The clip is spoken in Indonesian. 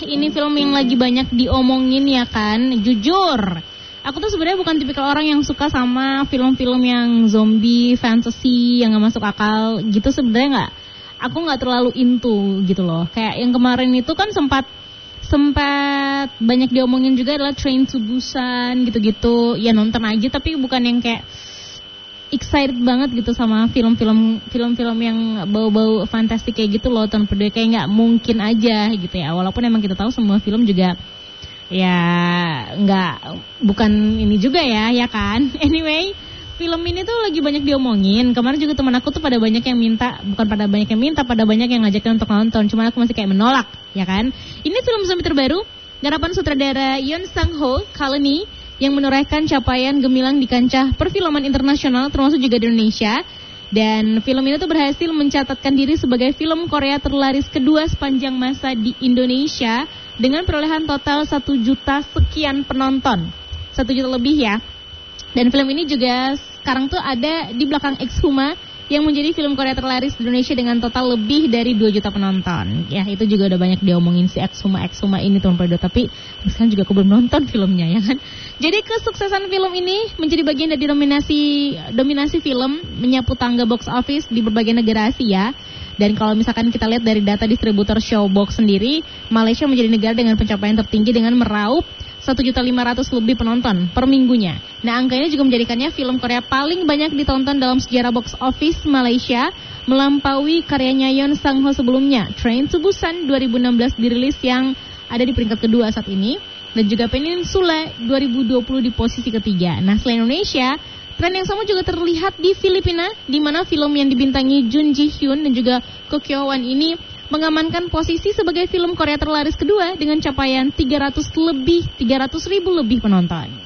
ini film yang lagi banyak diomongin ya kan. Jujur, aku tuh sebenarnya bukan tipikal orang yang suka sama film-film yang zombie, fantasy, yang gak masuk akal gitu. Sebenarnya aku gak terlalu into gitu loh. Kayak yang kemarin itu kan sempat banyak diomongin juga adalah Train to Busan gitu-gitu. Ya nonton aja tapi bukan yang kayak excited banget gitu sama film-film yang bau-bau fantastik kayak gitu loh. Tahun kedua kayak nggak mungkin aja gitu ya. Walaupun emang kita tahu semua film juga ya bukan ini juga ya kan. Anyway, film ini tuh lagi banyak diomongin. Kemarin juga teman aku tuh pada banyak yang minta ngajakin untuk nonton. Cuma aku masih kayak menolak ya kan. Ini film zombie terbaru garapan sutradara Yoon Sang-ho Colony yang menorehkan capaian gemilang di kancah perfilman internasional termasuk juga di Indonesia. Dan film ini tuh berhasil mencatatkan diri sebagai film Korea terlaris kedua sepanjang masa di Indonesia dengan perolehan total 1 juta sekian penonton. 1 juta lebih ya. Dan film ini juga sekarang tuh ada di belakang Exhuma yang menjadi film Korea terlaris di Indonesia dengan total lebih dari 2 juta penonton. Ya itu juga udah banyak diomongin si Exhuma ini tahun kedua. Tapi sekarang juga aku belum nonton filmnya ya kan. Jadi kesuksesan film ini menjadi bagian dari dominasi film menyapu tangga box office di berbagai negara Asia. Dan kalau misalkan kita lihat dari data distributor Showbox sendiri, Malaysia menjadi negara dengan pencapaian tertinggi dengan meraup 1.500.000 lebih penonton per minggunya. Nah, angka ini juga menjadikannya film Korea paling banyak ditonton dalam sejarah box office Malaysia, melampaui karyanya Yoon Sang-ho sebelumnya, Train to Busan 2016 dirilis yang ada di peringkat kedua saat ini, dan juga Peninsula 2020 di posisi ketiga. Nah, selain Indonesia, tren yang sama juga terlihat di Filipina, di mana film yang dibintangi Jun Ji Hyun dan juga Ko Kyo Hwan ini mengamankan posisi sebagai film Korea terlaris kedua dengan capaian 300.000 lebih penonton.